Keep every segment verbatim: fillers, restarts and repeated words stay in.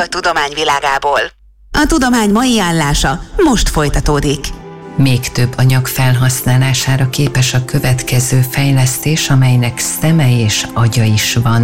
a tudomány világából. A tudomány mai állása most folytatódik. Még több anyag felhasználására képes a következő fejlesztés, amelynek szeme és agya is van.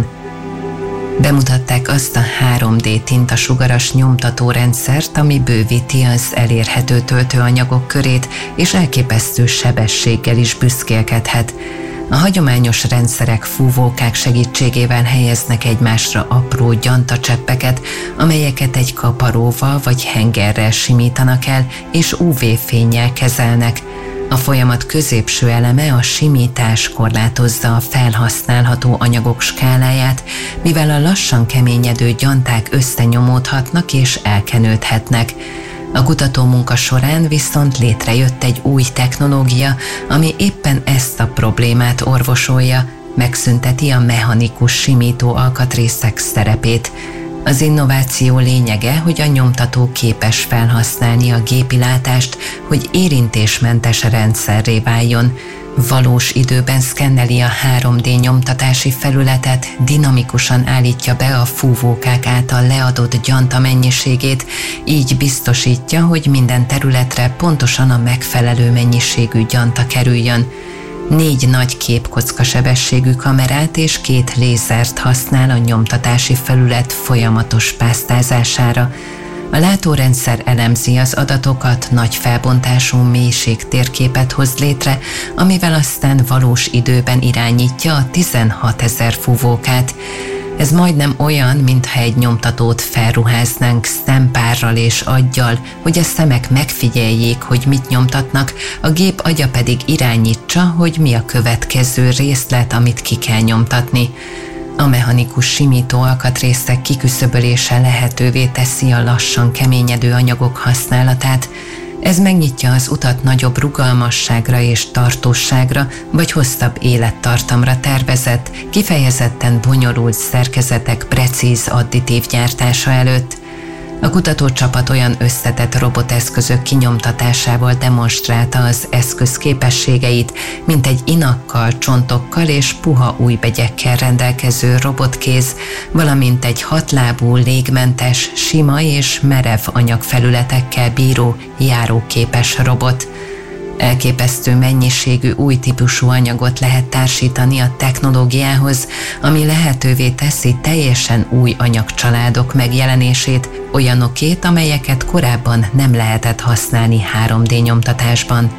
Bemutatták azt a három dé tintasugaras nyomtatórendszert, ami bővíti az elérhető töltőanyagok körét, és elképesztő sebességgel is büszkélkedhet. A hagyományos rendszerek fúvókák segítségével helyeznek egymásra apró gyantacseppeket, amelyeket egy kaparóval vagy hengerrel simítanak el, és ú vé-fénnyel kezelnek. A folyamat középső eleme, a simítás korlátozza a felhasználható anyagok skáláját, mivel a lassan keményedő gyanták összenyomódhatnak és elkenődhetnek. A kutatómunka során viszont létrejött egy új technológia, ami éppen ezt a problémát orvosolja, megszünteti a mechanikus simító alkatrészek szerepét. Az innováció lényege, hogy a nyomtató képes felhasználni a gépi látást, hogy érintésmentes rendszerré váljon. Valós időben szkenneli a három dé nyomtatási felületet, dinamikusan állítja be a fúvókák által leadott gyanta mennyiségét, így biztosítja, hogy minden területre pontosan a megfelelő mennyiségű gyanta kerüljön. Négy nagy képkocka sebességű kamerát és két lézert használ a nyomtatási felület folyamatos pásztázására. A látórendszer elemzi az adatokat, nagy felbontású mélységtérképet hoz létre, amivel aztán valós időben irányítja a tizenhatezer fúvókát. Ez majdnem olyan, mintha egy nyomtatót felruháznánk szempárral és aggyal, hogy a szemek megfigyeljék, hogy mit nyomtatnak, a gép agya pedig irányítsa, hogy mi a következő részlet, amit ki kell nyomtatni. A mechanikus simító alkatrészek kiküszöbölése lehetővé teszi a lassan keményedő anyagok használatát. Ez megnyitja az utat nagyobb rugalmasságra és tartóságra, vagy hosszabb élettartamra tervezett, kifejezetten bonyolult szerkezetek precíz additív gyártása előtt. A kutatócsapat olyan összetett roboteszközök kinyomtatásával demonstrálta az eszköz képességeit, mint egy inakkal, csontokkal és puha ujjbegyekkel rendelkező robotkéz, valamint egy hatlábú, légmentes, sima és merev anyagfelületekkel bíró, járóképes robot. Elképesztő mennyiségű új típusú anyagot lehet társítani a technológiához, ami lehetővé teszi teljesen új anyagcsaládok megjelenését, olyanokét, amelyeket korábban nem lehetett használni három dé nyomtatásban.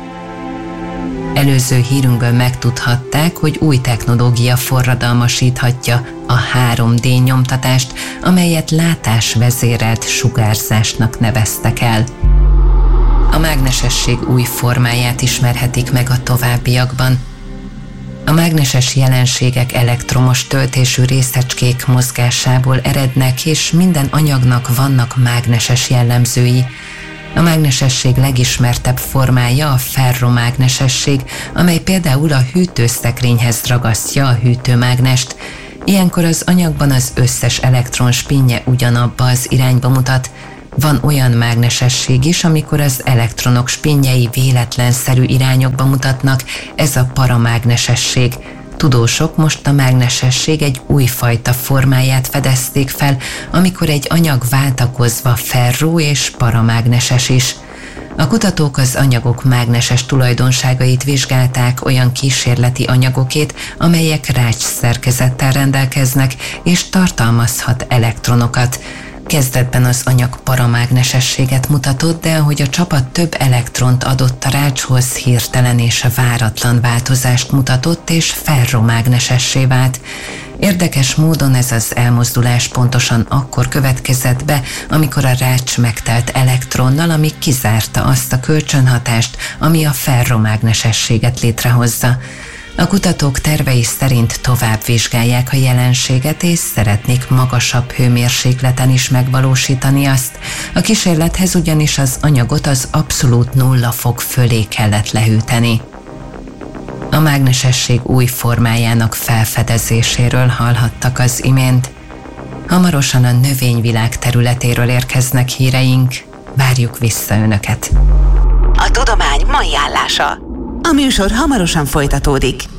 Előző hírünkből megtudhatták, hogy új technológia forradalmasíthatja a három dé nyomtatást, amelyet látásvezérelt sugárzásnak neveztek el. A mágnesesség új formáját ismerhetik meg a továbbiakban. A mágneses jelenségek elektromos töltésű részecskék mozgásából erednek, és minden anyagnak vannak mágneses jellemzői. A mágnesesség legismertebb formája a ferromágnesesség, amely például a hűtőszekrényhez ragasztja a hűtőmágnest. Ilyenkor az anyagban az összes elektron spinnje ugyanabba az irányba mutat. Van olyan mágnesesség is, amikor az elektronok spinnjei véletlenszerű irányokba mutatnak, ez a paramágnesesség. Tudósok most a mágnesesség egy újfajta formáját fedezték fel, amikor egy anyag váltakozva ferró és paramágneses is. A kutatók az anyagok mágneses tulajdonságait vizsgálták, olyan kísérleti anyagokét, amelyek rács szerkezettel rendelkeznek és tartalmazhat elektronokat. Kezdetben az anyag paramágnesességet mutatott, de ahogy a csapat több elektront adott a rácshoz, hirtelen és váratlan változást mutatott, és ferromágnesessé vált. Érdekes módon ez az elmozdulás pontosan akkor következett be, amikor a rács megtelt elektronnal, ami kizárta azt a kölcsönhatást, ami a ferromágnesességet létrehozza. A kutatók tervei szerint tovább vizsgálják a jelenséget, és szeretnék magasabb hőmérsékleten is megvalósítani azt. A kísérlethez ugyanis az anyagot az abszolút nulla fok fölé kellett lehűteni. A mágnesesség új formájának felfedezéséről hallhattak az imént. Hamarosan a növényvilág területéről érkeznek híreink, várjuk vissza Önöket. A tudomány mai állása. A műsor hamarosan folytatódik.